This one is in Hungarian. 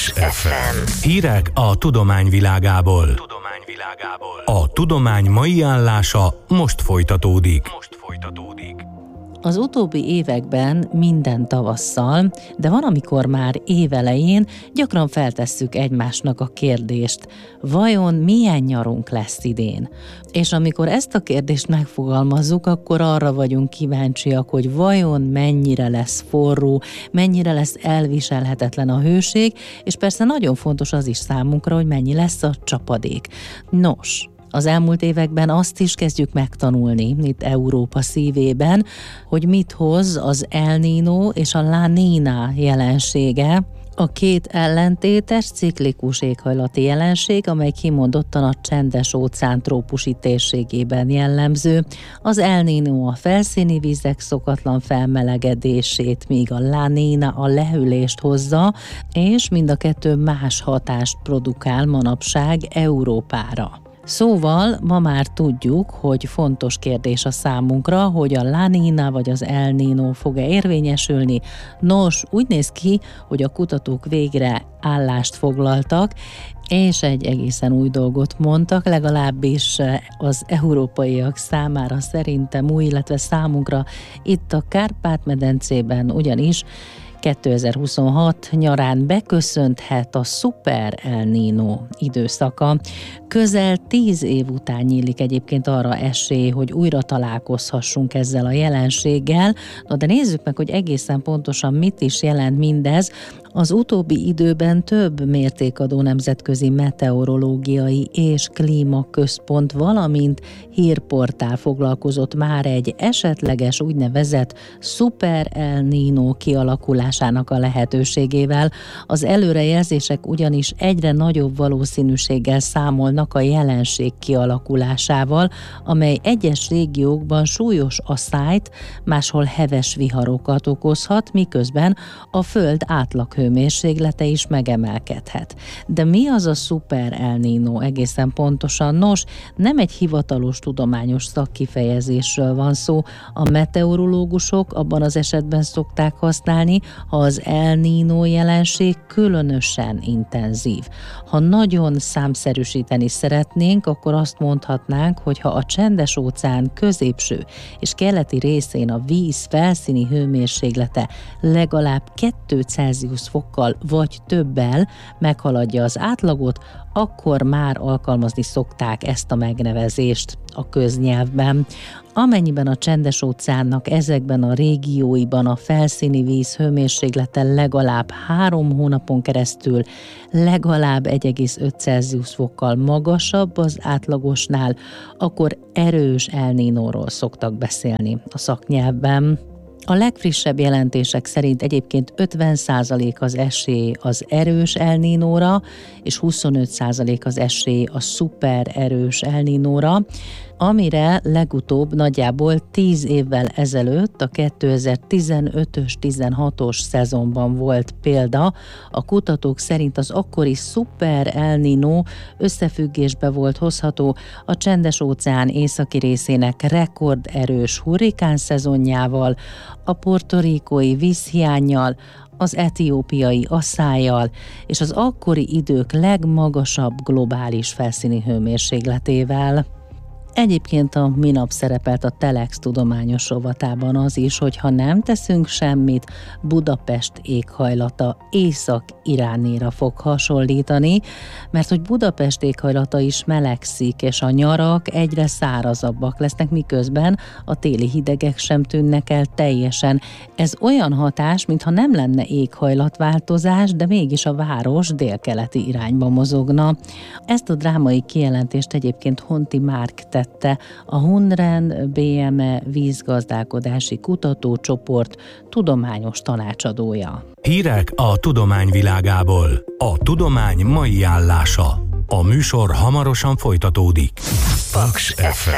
Paks FM. Hírek a tudomány világából. A tudomány mai állása most folytatódik. Az utóbbi években minden tavasszal, de van, amikor már évelején gyakran feltesszük egymásnak a kérdést, vajon milyen nyarunk lesz idén? És amikor ezt a kérdést megfogalmazzuk, akkor arra vagyunk kíváncsiak, hogy vajon mennyire lesz forró, mennyire lesz elviselhetetlen a hőség, és persze nagyon fontos az is számunkra, hogy mennyi lesz a csapadék. Nos, az elmúlt években azt is kezdjük megtanulni itt Európa szívében, hogy mit hoz az El Niño és a La Niña jelensége, a két ellentétes ciklikus éghajlati jelenség, amely kimondottan a Csendes-óceán trópusi térségében jellemző. Az El Niño a felszíni vizek szokatlan felmelegedését, míg a La Niña a lehűlést hozza, és mind a kettő más hatást produkál manapság Európára. Szóval ma már tudjuk, hogy fontos kérdés a számunkra, hogy a La Niña vagy az El Niño fog-e érvényesülni. Nos, úgy néz ki, hogy a kutatók végre állást foglaltak, és egy egészen új dolgot mondtak, legalábbis az európaiak számára szerintem új, illetve számunkra itt a Kárpát-medencében, ugyanis 2026 nyarán beköszönthet a Super El Niño időszaka. Közel 10 év után nyílik egyébként arra esély, hogy újra találkozhassunk ezzel a jelenséggel. Na de nézzük meg, hogy egészen pontosan mit is jelent mindez. Az utóbbi időben több mértékadó nemzetközi meteorológiai és klímaközpont, valamint hírportál foglalkozott már egy esetleges úgynevezett Super El Niño kialakulásának a lehetőségével. Az előrejelzések ugyanis egyre nagyobb valószínűséggel számolnak a jelenség kialakulásával, amely egyes régiókban súlyos asszályt, máshol heves viharokat okozhat, miközben a Föld átlaghőmérséklete is megemelkedhet. De mi az a Super El Niño egészen pontosan? Nos, nem egy hivatalos tudományos szakkifejezésről van szó. A meteorológusok abban az esetben szokták használni, ha az El Niño jelenség különösen intenzív. Ha nagyon számszerűsíteni szeretnénk, akkor azt mondhatnánk, hogy ha a Csendes-óceán középső és keleti részén a víz felszíni hőmérséklete legalább 2 Celsius fokkal vagy többel meghaladja az átlagot, akkor már alkalmazni szokták ezt a megnevezést a köznyelvben. Amennyiben a Csendes-óceánnak ezekben a régióiban a felszíni víz hőmérséklete legalább 3 hónapon keresztül legalább 1,5 Celsius fokkal magasabb az átlagosnál, akkor erős El Niñóról szoktak beszélni a szaknyelvben. A legfrissebb jelentések szerint egyébként 50% az esély az erős El Niñóra, és 25% az esély a szuper erős El Niñóra, amire legutóbb nagyjából 10 évvel ezelőtt, a 2015-ös 16-os szezonban volt példa. A kutatók szerint az akkori Super El Niño összefüggésbe volt hozható a Csendes-óceán északi részének rekorderős hurrikán szezonjával, a portorikói vízhiánnyal, az etiópiai asszállyal és az akkori idők legmagasabb globális felszíni hőmérsékletével. Egyébként a minap szerepelt a Telex tudományos rovatában az is, hogy ha nem teszünk semmit, Budapest éghajlata Észak-Iránira fog hasonlítani, mert hogy Budapest éghajlata is melegszik, és a nyarak egyre szárazabbak lesznek, miközben a téli hidegek sem tűnnek el teljesen. Ez olyan hatás, mintha nem lenne éghajlatváltozás, de mégis a város délkeleti irányba mozogna. Ezt a drámai kijelentést egyébként Honti Márk tette, a Hunren BME vízgazdálkodási kutatócsoport tudományos tanácsadója. Hírek a tudomány világából. A tudomány mai állása. A műsor hamarosan folytatódik. Paks FM.